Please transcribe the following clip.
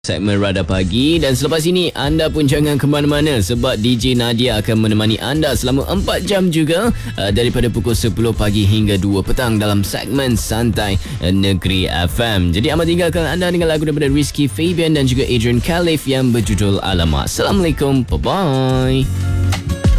segmen Radar Pagi, dan selepas ini anda pun jangan ke mana-mana sebab DJ Nadia akan menemani anda selama 4 jam juga daripada pukul 10 pagi hingga 2 petang dalam segmen Santai Negeri FM. Jadi amat tinggalkan anda dengan lagu daripada Rizky Fabian dan juga Adrian Khalif yang berjudul Alamak. Assalamualaikum, bye-bye.